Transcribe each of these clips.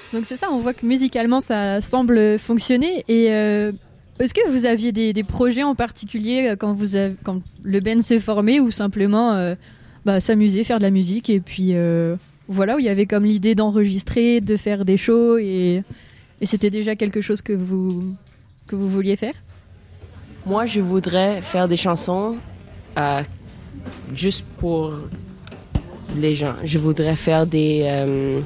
Donc c'est ça, on voit que musicalement ça semble fonctionner. Et est-ce que vous aviez des projets en particulier quand le band s'est formé, ou simplement s'amuser, faire de la musique, et puis voilà, où il y avait comme l'idée d'enregistrer, de faire des shows, et c'était déjà quelque chose que vous vouliez faire? Moi, je voudrais faire des chansons juste pour les gens. Je voudrais faire des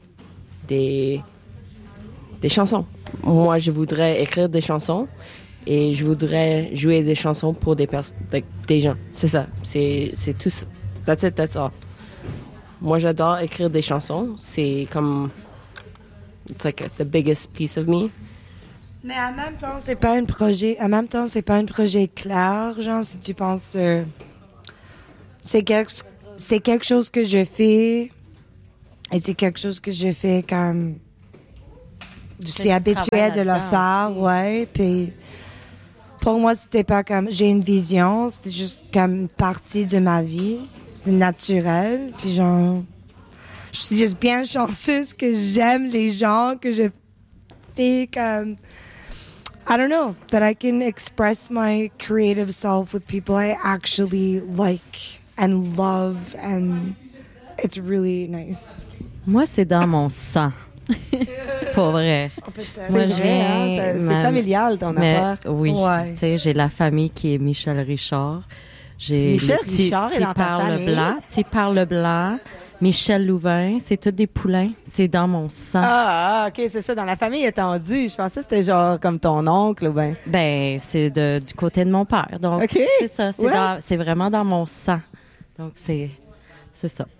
chansons. Moi, je voudrais écrire des chansons et je voudrais jouer des chansons pour des gens. C'est ça. C'est tout ça. That's it, that's all. Moi, j'adore écrire des chansons. C'est comme... It's like the biggest piece of me. Mais en même temps, c'est pas un projet clair, genre, si tu penses de... C'est quelque chose que je fais, et c'est quelque chose que je fais comme... Je suis habituée de le faire, aussi. Ouais, puis pour moi, c'était pas comme... J'ai une vision, c'était juste comme partie de ma vie, c'est naturel, puis genre... Je suis juste bien chanceuse que j'aime les gens, que je fais comme... I don't know, that I can express my creative self with people I actually like and love, and it's really nice. Moi, c'est dans mon sang. Pour vrai. Moi, je viens... C'est familial, ton affaire. Oui, ouais. Tu sais, j'ai la famille qui est Michel Richard. J'ai Michel Richard est dans ta famille. Tipar Leblanc, Michel Louvain, c'est tous des poulains. C'est dans mon sang. OK, c'est ça. Dans la famille étendue. Je pensais que c'était genre comme ton oncle ou ben. Ben, c'est du côté de mon père. Donc, okay. c'est ça. C'est vraiment dans mon sang. Donc, c'est ça.